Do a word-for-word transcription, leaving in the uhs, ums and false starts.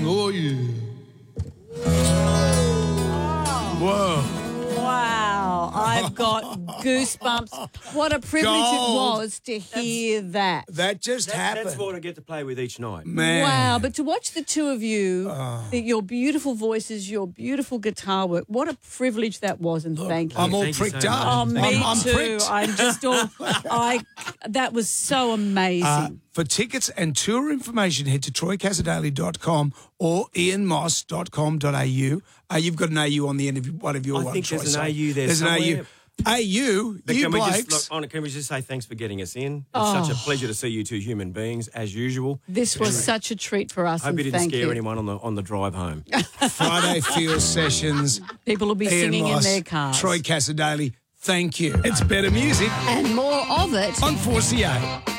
Oh, yeah. Whoa. Wow, I've got goosebumps. What a privilege Gold. it was to hear that. That just That, happened. that's what I get to play with each night. Man. Wow, but to watch the two of you, the, your beautiful voices, your beautiful guitar work, what a privilege that was, and thank you. I'm all Thank you pricked so up. much. Oh, me I'm, I'm too. pricked. I'm just all, I, that was so amazing. Uh, for tickets and tour information, head to troy casadale dot com or ian moss dot com dot a u. Uh, you've got an A U on the end of one of your I ones. think there's Troy, an so A U there There's somewhere. an A U. A U, But you can we blokes. just, look, Anna, can we just say thanks for getting us in? It's such a pleasure to see you two human beings, as usual. this was such a treat for us. Hope and you didn't thank scare you. anyone on the on the drive home. Friday Field Sessions. People will be Ian singing Moss, in their cars. Troy Casadale, thank you. It's better music And more of it on four C A.